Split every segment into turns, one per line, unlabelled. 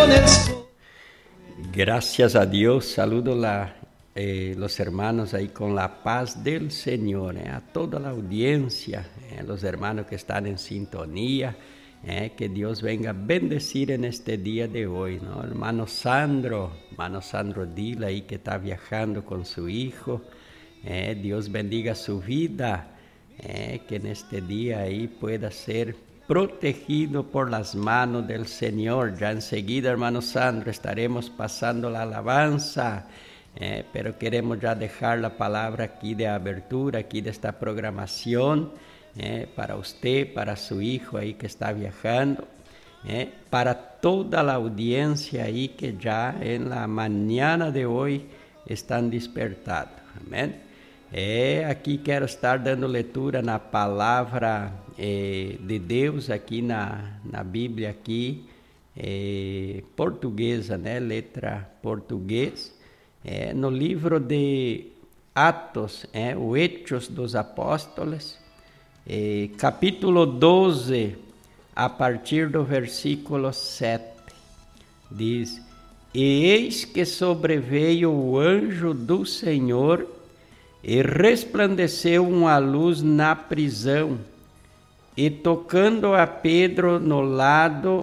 Gracias a Dios, saludo los hermanos ahí con la paz del Señor, a toda la audiencia, los hermanos que están en sintonía, que Dios venga a bendecir en este día de hoy, ¿no? Hermano Sandro Dila ahí que está viajando con su hijo, Dios bendiga su vida, que en este día ahí pueda ser protegido por las manos del Señor. Ya enseguida, hermano Sandro, estaremos pasando la alabanza, pero queremos ya dejar la palabra aquí de abertura, aquí de esta programación, para usted, para su hijo ahí que está viajando, para toda la audiencia ahí que ya en la mañana de hoy están despertados. Amén. Aqui quero estar dando leitura na palavra de Deus aqui na Bíblia aqui, portuguesa, né? Letra português, no livro de Atos, o Hechos dos Apóstolos, capítulo 12, a partir do versículo 7, diz: E eis que sobreveio o anjo do Senhor, e resplandeceu uma luz na prisão, e tocando a Pedro no lado,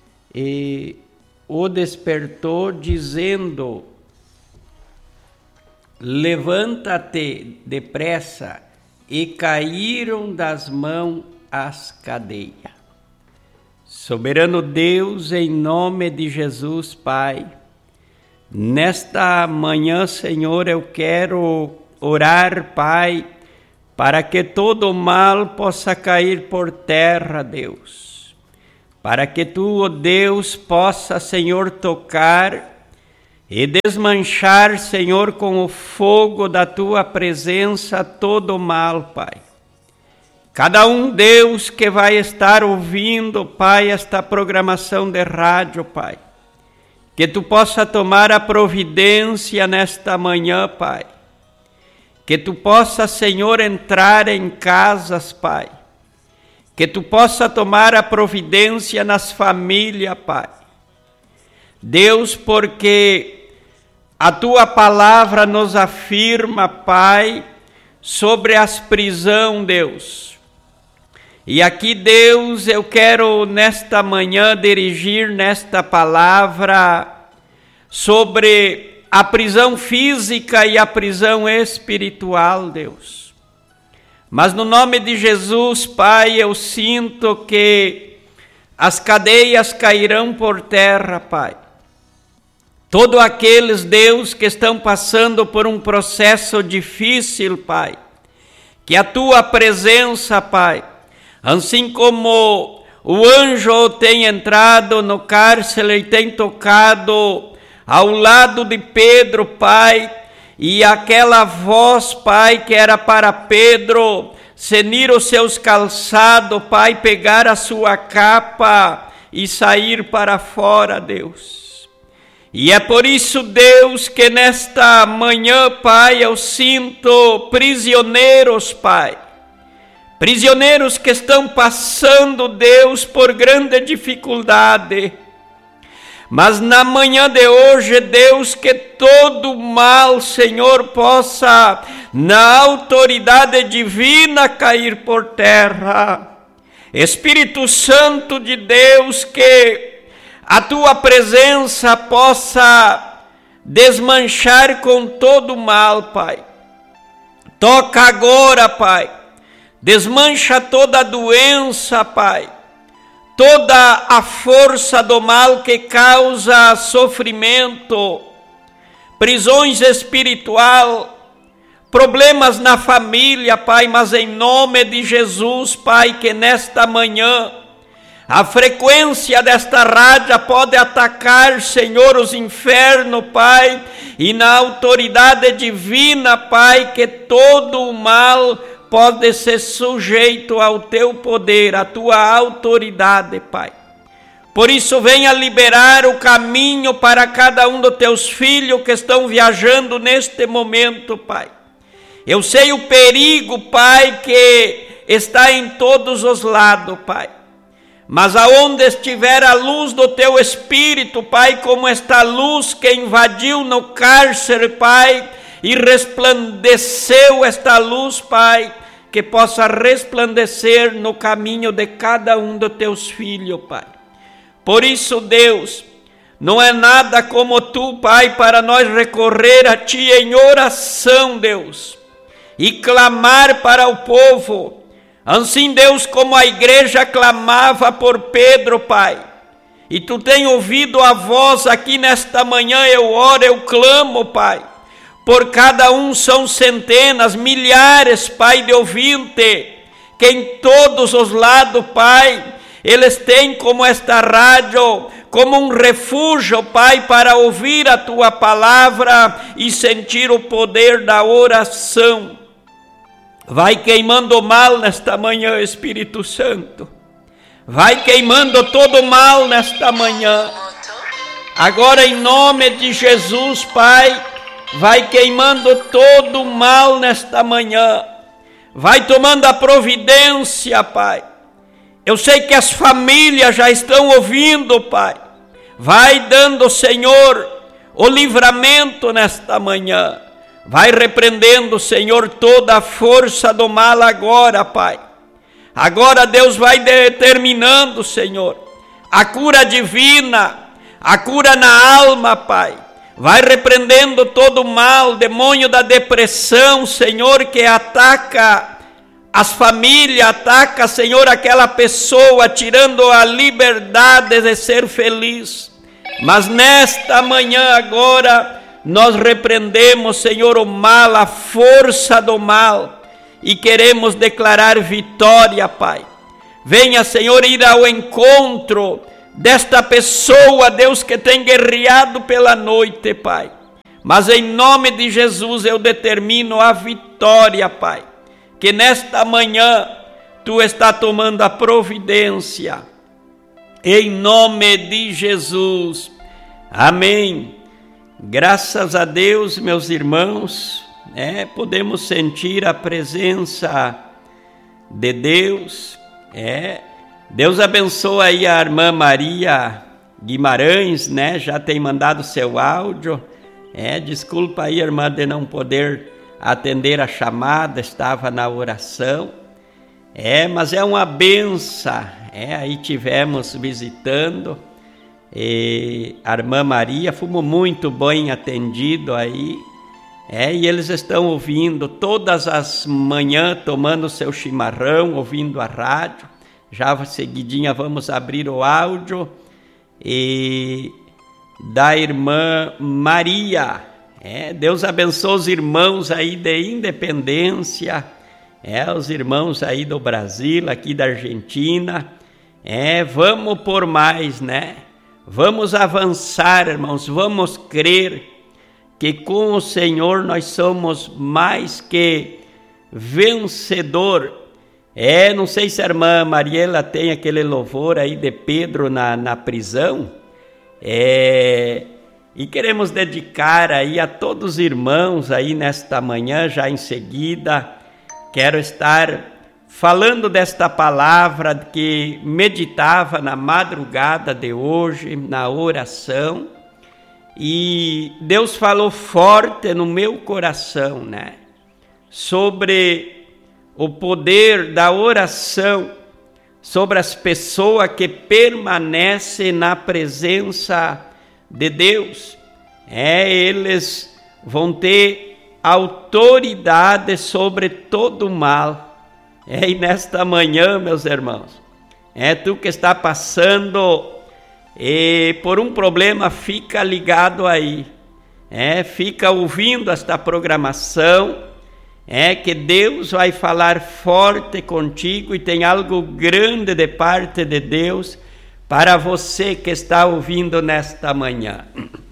o despertou, dizendo: Levanta-te depressa, e caíram das mãos as cadeias. Soberano Deus, em nome de Jesus, Pai, nesta manhã, Senhor, eu quero orar, Pai, para que todo mal possa cair por terra, Deus. Para que Tu, ó Deus, possa, Senhor, tocar e desmanchar, Senhor, com o fogo da Tua presença todo mal, Pai. Cada um, Deus, que vai estar ouvindo, Pai, esta programação de rádio, Pai, que Tu possa tomar a providência nesta manhã, Pai. Que Tu possa, Senhor, entrar em casas, Pai. Que Tu possa tomar a providência nas famílias, Pai. Deus, porque a Tua palavra nos afirma, Pai, sobre as prisões, Deus. E aqui, Deus, eu quero nesta manhã dirigir nesta palavra sobre a prisão física e a prisão espiritual, Deus. Mas no nome de Jesus, Pai, eu sinto que as cadeias cairão por terra, Pai. Todos aqueles, Deus, que estão passando por um processo difícil, Pai, que a Tua presença, Pai, assim como o anjo tem entrado no cárcere e tem tocado ao lado de Pedro, Pai, e aquela voz, Pai, que era para Pedro cenir os seus calçados, Pai, pegar a sua capa e sair para fora, Deus. E é por isso, Deus, que nesta manhã, Pai, eu sinto prisioneiros, Pai, prisioneiros que estão passando, Deus, por grande dificuldade. Mas na manhã de hoje, Deus, que todo mal, Senhor, possa, na autoridade divina, cair por terra. Espírito Santo de Deus, que a Tua presença possa desmanchar com todo mal, Pai. Toca agora, Pai. Desmancha toda a doença, Pai. Toda a força do mal que causa sofrimento, prisões espiritual, problemas na família, Pai, mas em nome de Jesus, Pai, que nesta manhã a frequência desta rádio pode atacar, Senhor, os infernos, Pai, e na autoridade divina, Pai, que todo o mal pode ser sujeito ao Teu poder, à Tua autoridade, Pai. Por isso, venha liberar o caminho para cada um dos Teus filhos que estão viajando neste momento, Pai. Eu sei o perigo, Pai, que está em todos os lados, Pai. mas aonde estiver a luz do teu Espírito, Pai, como esta luz que invadiu no cárcere, Pai, e resplandeceu esta luz, Pai, que possa resplandecer no caminho de cada um dos teus filhos, Pai. Por isso, Deus, não é nada como Tu, Pai, para nós recorrer a Ti em oração, Deus, e clamar para o povo. Assim, Deus, como a igreja clamava por Pedro, Pai, e Tu tem ouvido a voz aqui nesta manhã, eu oro, eu clamo, Pai. Por cada um são centenas, milhares, Pai, de ouvintes, que em todos os lados, Pai, eles têm como esta rádio, como um refúgio, Pai, para ouvir a Tua palavra e sentir o poder da oração. Vai queimando o mal nesta manhã, Espírito Santo. Vai queimando todo o mal nesta manhã. Agora, em nome de Jesus, Pai, vai queimando todo o mal nesta manhã. Vai tomando a providência, Pai. Eu sei que as famílias já estão ouvindo, Pai. Vai dando, Senhor, o livramento nesta manhã. Vai repreendendo, Senhor, toda a força do mal agora, Pai. Agora Deus vai determinando, Senhor, a cura divina, a cura na alma, Pai. Vai repreendendo todo o mal, demônio da depressão, Senhor, que ataca as famílias, ataca, Senhor, aquela pessoa, tirando a liberdade de ser feliz. Mas nesta manhã agora, nós repreendemos, Senhor, o mal, a força do mal, e queremos declarar vitória, Pai. Venha, Senhor, ir ao encontro desta pessoa, Deus, que tem guerreado pela noite, Pai. Mas em nome de Jesus eu determino a vitória, Pai. Que nesta manhã Tu está tomando a providência. Em nome de Jesus. Amém. Graças a Deus, meus irmãos, podemos sentir a presença de Deus. Deus abençoe aí a irmã Maria Guimarães, já tem mandado seu áudio. Desculpa aí, irmã, de não poder atender a chamada, estava na oração. Mas é uma benção. Aí tivemos visitando. E a irmã Maria, fomos muito bem atendidos aí, e eles estão ouvindo todas as manhãs, tomando seu chimarrão, ouvindo a rádio. Já seguidinha vamos abrir o áudio e da irmã Maria. Deus abençoe os irmãos aí de Independência, os irmãos aí do Brasil, aqui da Argentina. Vamos por mais, Vamos avançar, irmãos, vamos crer que com o Senhor nós somos mais que vencedor. Não sei se a irmã Mariela tem aquele louvor aí de Pedro na prisão. E queremos dedicar aí a todos os irmãos aí nesta manhã, já em seguida. Quero estar falando desta palavra que meditava na madrugada de hoje, na oração, e Deus falou forte no meu coração, sobre o poder da oração, sobre as pessoas que permanecem na presença de Deus. Eles vão ter autoridade sobre todo o mal. E nesta manhã, meus irmãos, tu que está passando por um problema, fica ligado aí, fica ouvindo esta programação, que Deus vai falar forte contigo e tem algo grande de parte de Deus para você que está ouvindo nesta manhã.